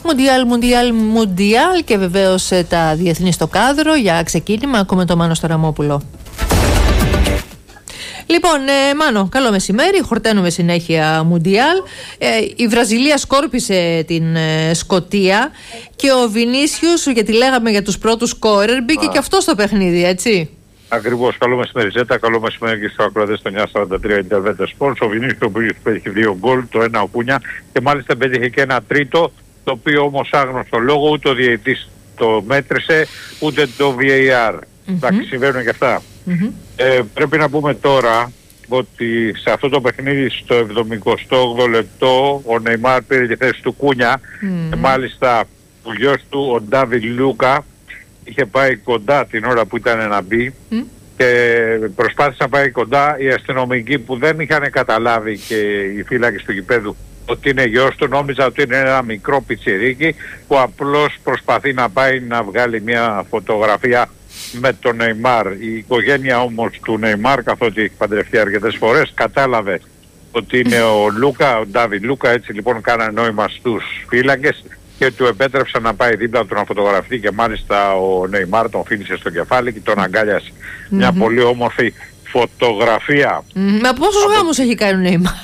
Μουντιάλ και βεβαίως τα διεθνή στο κάδρο. Για ξεκίνημα ακούμε το Μάνο Στοραμόπουλο. Λοιπόν, Μάνο, καλό μεσημέρι. Χορταίνουμε συνέχεια Μουντιάλ. Η Βραζιλία σκόρπισε την Σκωτία και ο Βινίσιους, γιατί λέγαμε για τους πρώτους σκόρερ, μπήκε και αυτό στο παιχνίδι, έτσι. Ακριβώς. Καλό μεσημέρι Ζέτα, καλό μεσημέρι και στους ακροατές στο 943 Ιντερβέτε Sports. Ο Βινίσιους, ο οποίος πέτυχε 2 γκολ, το ένα ο Κούνια και μάλιστα πέτυχε και ένα τρίτο, το οποίο όμως άγνωστο λόγο ούτε ο διαιτητής το μέτρησε, ούτε το VAR. Εντάξει, συμβαίνουν και αυτά. Πρέπει να πούμε τώρα ότι σε αυτό το παιχνίδι στο 78ο λεπτό ο Νεϊμάρ πήρε τη θέση του Κούνια και μάλιστα ο γιος του, ο Ντάβι Λούκα, είχε πάει κοντά την ώρα που ήταν να μπει και προσπάθησε να πάει κοντά. Οι αστυνομικοί που δεν είχαν καταλάβει και οι φύλακες του γηπέδου ότι είναι γιος του, νόμιζα ότι είναι ένα μικρό πιτσιρίκι που απλώς προσπαθεί να πάει να βγάλει μια φωτογραφία με τον Νεϊμάρ. Η οικογένεια όμως του Νεϊμάρ, καθότι έχει παντρευτεί αρκετές φορές, κατάλαβε ότι είναι ο Λούκα, ο Ντάβι Λούκα. Έτσι λοιπόν κάνανε νόημα στους φύλακες και του επέτρεψαν να πάει δίπλα του να φωτογραφεί και μάλιστα ο Νεϊμάρ τον φίλησε στο κεφάλι και τον αγκάλιασε. Μια πολύ όμορφη φωτογραφία. Μα πόσους γάμους έχει κάνει ο Νεϊμάρ?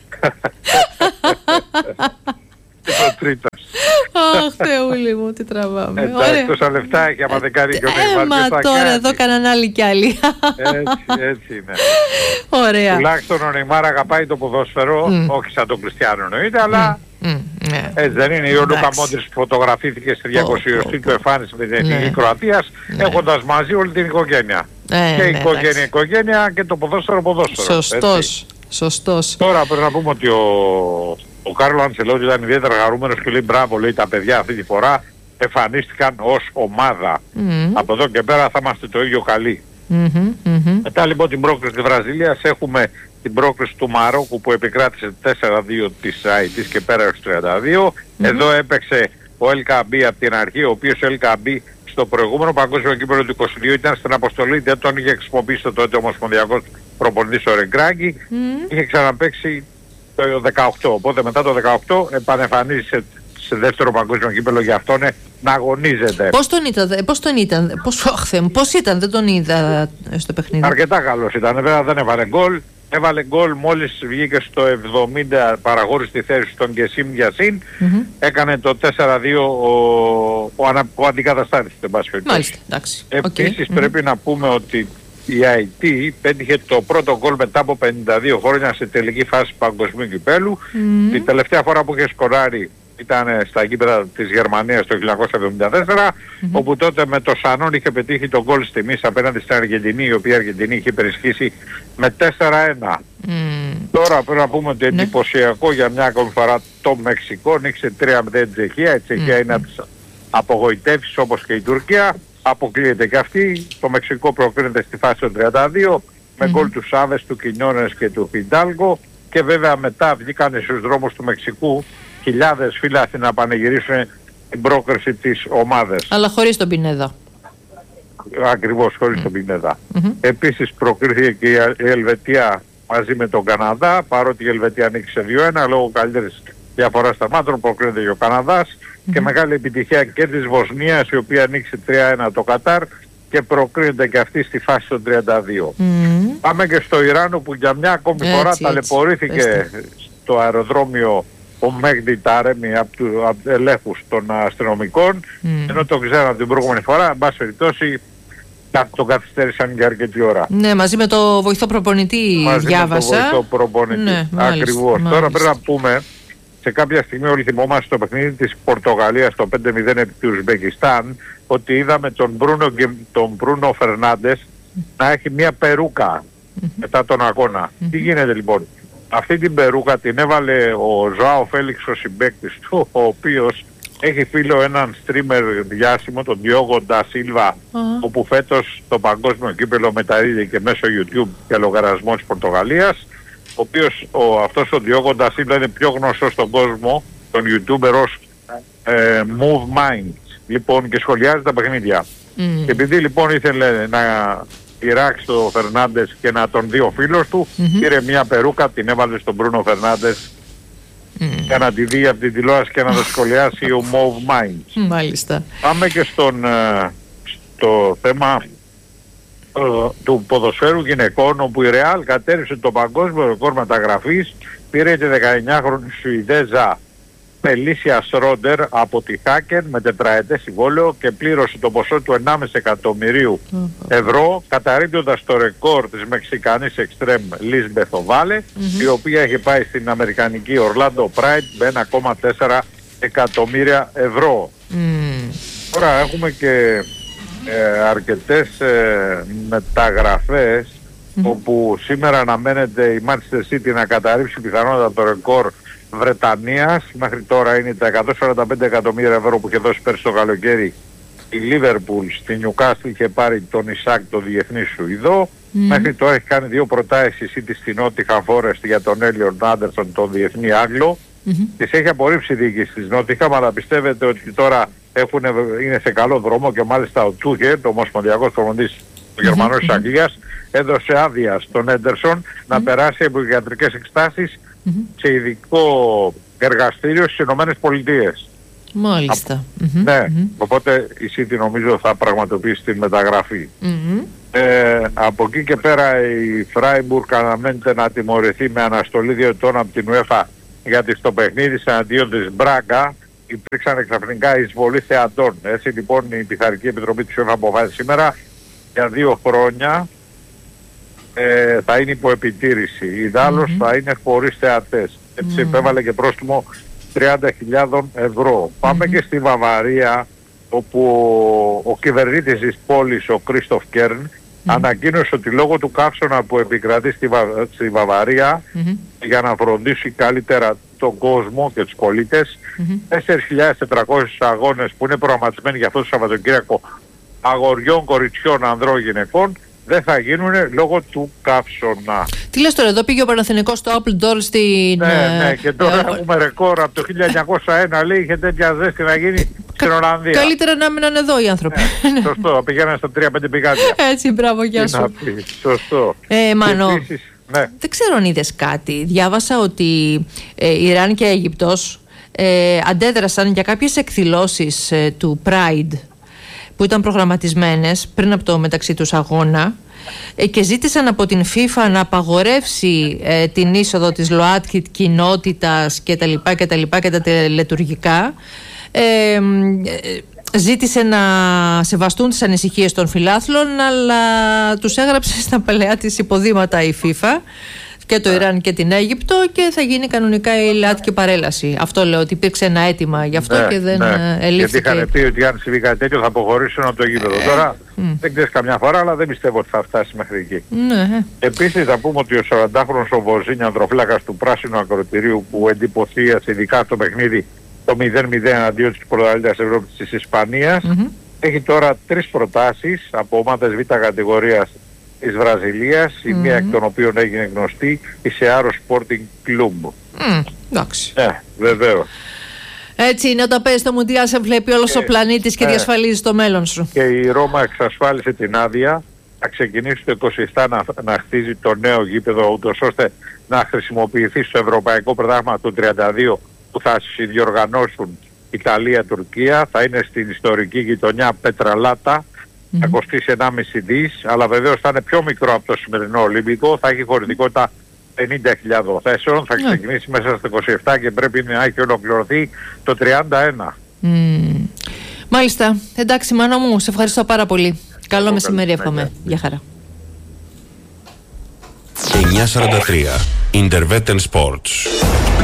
Ο τρίτος. Αχ, Θεούλη μου, τι τραβάμε. Εντάξει, τόσα λεφτά έχει, άμα δεν κάνει και ο Νεϊμάρ. Μα τώρα εδώ κάναν άλλοι κι άλλοι. Έτσι είναι. Ωραία. Τουλάχιστον ο Νεϊμάρ αγαπάει το ποδόσφαιρο, όχι σαν τον Κριστιάνο εννοείται, αλλά έτσι δεν είναι? Ο Λούκα Μόντριτς φωτογραφήθηκε στη 200η του εμφάνιση με την Εθνική Κροατίας, έχοντας μαζί όλη την οικογένεια. Και η οικογένεια και το ποδόσφαιρο. Σωστός. Τώρα πρέπει να πούμε ότι ο Κάρλο Αντσελότη ήταν ιδιαίτερα χαρούμενος και λέει μπράβο, λέει, τα παιδιά αυτή τη φορά εμφανίστηκαν ως ομάδα. Από εδώ και πέρα θα είμαστε το ίδιο καλοί. Μετά λοιπόν την πρόκριση της Βραζιλίας έχουμε την πρόκριση του Μαρόκου που επικράτησε 4-2 της Αιτής και πέρα στους 32. Εδώ έπαιξε ο LKB από την αρχή, ο οποίος LKB στο προηγούμενο παγκόσμιο κύπελλο του 22 ήταν στην αποστολή, δεν τον είχε χρησιμοποιήσει το τότε ομοσπονδιακός προπονητής ο Ρεγκράγκη, είχε ξαναπαίξει το 18, οπότε μετά το 18 επανεμφανίζησε σε δεύτερο παγκόσμιο κύπελλο, για αυτόν να αγωνίζεται. Πώς ήταν, δεν τον είδα στο παιχνίδι. Αρκετά καλός ήταν, βέβαια δεν έβαλε γκολ. Έβαλε γκολ μόλις βγήκε στο 70, παραχώρησε τη θέση στον Γκεσίμ Γιασίν. Έκανε το 4-2 ο αντικαταστάτης. Μάλιστα, εντάξει. Επίσης πρέπει να πούμε ότι η IT πέτυχε το πρώτο γκολ μετά από 52 χρόνια σε τελική φάση παγκοσμίου κυπέλου. Την τελευταία φορά που είχε σκοράρει ήταν στα γήπεδα της Γερμανίας το 1974, όπου τότε με το Σανόν είχε πετύχει τον γκολ στη μίση απέναντι στην Αργεντινή, η οποία Αργεντινή είχε υπερισχύσει με 4-1. Τώρα πρέπει να πούμε ότι εντυπωσιακό για μια ακόμη φορά το Μεξικό νίξε 3-0 την Τσεχία. Η Τσεχία είναι από τις απογοητεύσεις όπως και η Τουρκία. Αποκλείεται και αυτή. Το Μεξικό προκρίνεται στη φάση των 32 με γκολ του Σάβες, του Κινιόνες και του Φιντάλγκο, και βέβαια μετά βγήκαν στους δρόμους του Μεξικού χιλιάδες φίλαθλοι να πανηγυρίσουν την πρόκριση της ομάδας. Αλλά χωρίς τον Πινέδα. Ακριβώς, χωρίς τον Πινέδα. Επίσης προκρίθηκε και η Ελβετία μαζί με τον Καναδά, παρότι η Ελβετία νίκησε 2-1 λόγω καλύτερης διαφοράς στα μάτρων, προκρίνεται και ο Καναδάς. Και μεγάλη επιτυχία και της Βοσνίας, η οποία νίκησε 3-1 το Κατάρ και προκρίνεται και αυτή στη φάση των 32. Πάμε και στο Ιράν, όπου για μια ακόμη φορά ταλαιπωρήθηκε στο αεροδρόμιο ο Μέγντι Τάρεμι από τους ελέγχους των αστυνομικών, ενώ το ξέραν την προηγούμενη φορά. Εν πάση περιπτώσει τον καθυστέρησαν για αρκετή ώρα. Ναι, μαζί με το βοηθό προπονητή διάβασα. Με το βοηθό προπονητή, ναι, ακριβώς. Τώρα πρέπει να πούμε, σε κάποια στιγμή όλοι θυμόμαστε το παιχνίδι της Πορτογαλίας το 5-0 επί του Ουσμπεκιστάν, ότι είδαμε τον Μπρούνο Φερνάντες να έχει μια περούκα μετά τον αγώνα. Τι γίνεται λοιπόν? Αυτή την περούκα την έβαλε ο Ζωάο Φέλιξ, ο συμπαίκτης του, ο οποίος έχει φίλο έναν streamer διάσημο, τον Διόγο Ντα Σίλβα, όπου φέτος το παγκόσμιο κύπελλο μεταδίδει και μέσω YouTube και λογαριασμό της Πορτογαλίας, ο οποίος αυτός ο Διόγο Ντα Σίλβα είναι πιο γνωστός στον κόσμο, τον YouTuber, ως Move Minds, λοιπόν, και σχολιάζει τα παιχνίδια. Και επειδή λοιπόν ήθελε να πειράξει τον Φερνάντες και να τον δει ο φίλος του, πήρε μια περούκα, την έβαλε στον Μπρούνο Φερνάντες για να τη δει από την τηλεόραση και να το σχολιάσει ο Move Minds. Μάλιστα. Πάμε και στο θέμα του ποδοσφαίρου γυναικών, όπου η Real κατέριψε το παγκόσμιο ρεκόρ μεταγραφής, πήρε τη 19χρονη Σουηδέζα Μελίσια Σρόντερ από τη Χάκεν με τετραετές συμβόλαιο και πλήρωσε το ποσό του 1,5 εκατομμυρίου ευρώ, καταρρίπτοντας το ρεκόρ της Μεξικανής εξτρέμ Λίσμπεθ Οβάλε, η οποία έχει πάει στην αμερικανική Orlando Pride με 1,4 εκατομμύρια ευρώ. Τώρα έχουμε και αρκετές μεταγραφές, όπου σήμερα αναμένεται η Manchester City να καταρρύψει πιθανότατα το ρεκόρ Βρετανίας. Μέχρι τώρα είναι τα 145 εκατομμύρια ευρώ που είχε δώσει πέρσι το καλοκαίρι η Liverpool στη Newcastle, είχε πάρει τον Ισάκ, το διεθνή Σουηδό. Μέχρι τώρα έχει κάνει 2 προτάσεις η City στη Nottingham Forest για τον Έλιον Άντερσον, τον διεθνή Άγγλο. Τις έχει απορρίψει η διοίκηση της Nottingham, αλλά πιστεύετε ότι τώρα είναι σε καλό δρόμο, και μάλιστα ο Τσούχερ, το ομοσπονδιακός προπονητής του Γερμανός της Αγγλίας, έδωσε άδεια στον Έντερσον να περάσει από ιατρικές εξετάσεις σε ειδικό εργαστήριο στις Ηνωμένες Πολιτείες. Μάλιστα. Ναι, οπότε η City νομίζω θα πραγματοποιήσει την μεταγραφή. Από εκεί και πέρα η Φράιμπουργκ αναμένεται να τιμωρηθεί με αναστολή 2 ετών από την UEFA, γιατί στο παιχνίδι εναντίον της Μπράγκα υπήρξαν ξαφνικά εισβολή θεατών. Έτσι λοιπόν η Πειθαρχική Επιτροπή της UEFA αποφάσισε σήμερα για 2 χρόνια θα είναι υπό επιτήρηση. Ιδάλλως θα είναι χωρίς θεατές. Έτσι επέβαλε και πρόστιμο 30.000 ευρώ. Πάμε και στη Βαβαρία, όπου ο κυβερνήτης της πόλης, ο Κρίστοφ Κέρν, ανακοίνωσε ότι λόγω του καύσωνα που επικρατεί στη Βαβαρία, για να φροντίσει καλύτερα τον κόσμο και τους πολίτες, 4.400 αγώνες που είναι προγραμματισμένοι για αυτό το Σαββατοκύριακο, αγοριών, κοριτσιών, ανδρών, γυναικών, δεν θα γίνουν λόγω του καύσωνα. Τι λες τώρα, εδώ πήγε ο Παναθηναϊκός στο Apple Door στην... Ναι, και τώρα έχουμε ρεκόρ από το 1901, λέει, είχε τέτοια ζέστη να γίνει στην Ολλανδία. Καλύτερα να μείνουν εδώ οι άνθρωποι. Σωστό, πηγαίνανε στα 3-5 πηγάδια. Έτσι, μπράβο, γεια σου. Σωστό. Μάνο, επίσης, ναι. Δεν ξέρω αν είδες κάτι. Διάβασα ότι Ιράν και Αίγυπτος αντέδρασαν για κάποιες εκδηλώσεις του Pride που ήταν προγραμματισμένες πριν από το μεταξύ τους αγώνα, και ζήτησαν από την FIFA να απαγορεύσει την είσοδο της ΛΟΑΤΚΙ κοινότητας και τα τελετουργικά. Ζήτησε να σεβαστούν τις ανησυχίες των φιλάθλων, αλλά τους έγραψε στα παλαιά της υποδήματα η FIFA και το Ιράν και την Αίγυπτο, και θα γίνει κανονικά η ΛΟΑΤΚΙ παρέλαση. Αυτό λέω, ότι υπήρξε ένα αίτημα γι' αυτό και δεν ελήφθηκε. Γιατί είχαν πει ότι αν συμβεί κάτι τέτοιο θα αποχωρήσουν από το γήπεδο. Τώρα δεν ξέρεις καμιά φορά, αλλά δεν πιστεύω ότι θα φτάσει μέχρι εκεί. Επίσης θα πούμε ότι ο 40χρονος ο Βοζίνη, ανδροφύλακας του Πράσινου Ακροτηρίου, που εντυπωσίασε ειδικά στο παιχνίδι το 0-0 αντίον της πρωταθλήτριας Ευρώπης της Ισπανίας, έχει τώρα 3 προτάσεις από ομάδες β' κατηγορίας της Βραζιλίας, η μία εκ των οποίων έγινε γνωστή, η Searo Sporting Club. Εντάξει. Ναι, βεβαίως. Έτσι είναι, όταν παίζει το Μουντιάλ σε βλέπει όλος ο πλανήτης και διασφαλίζει το μέλλον σου. Και η Ρώμα εξασφάλισε την άδεια να ξεκινήσει το 27 να χτίζει το νέο γήπεδο, ούτως ώστε να χρησιμοποιηθεί στο Ευρωπαϊκό Πρωτάθλημα του 32 που θα συνδιοργανώσουν Ιταλία-Τουρκία. Θα είναι στην ιστορική γειτονιά Πετραλάτα. Θα κοστίσει 1,5 δις, αλλά βεβαίως θα είναι πιο μικρό από το σημερινό Ολυμπικό. Θα έχει χωρητικότητα 50.000 θέσεων. Θα ξεκινήσει μέσα στο 27 και πρέπει να έχει ολοκληρωθεί το 31. Μάλιστα. Εντάξει, Μάνο μου, σε ευχαριστώ πάρα πολύ. Καλό μεσημέρι, εύχομαι. Γεια χαρά. 9:43 Interveten Sports.